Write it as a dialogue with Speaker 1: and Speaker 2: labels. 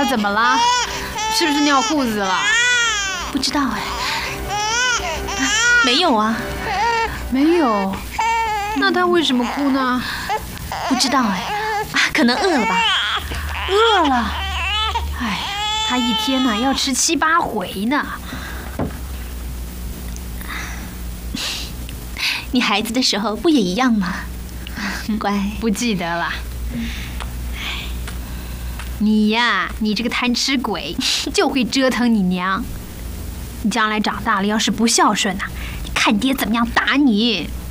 Speaker 1: 他怎么了？是不是尿裤子了？
Speaker 2: 不知道哎。没有啊。
Speaker 1: 没有。那他为什么哭呢？
Speaker 2: 不知道哎。可能饿了吧。
Speaker 1: 饿了。哎，他一天呢要吃7、8回呢。
Speaker 2: 你孩子的时候不也一样吗？乖，
Speaker 1: 不记得了。你呀，你这个贪吃鬼，就会折腾你娘。你将来长大了，要是不孝顺呐，看爹怎么样打你。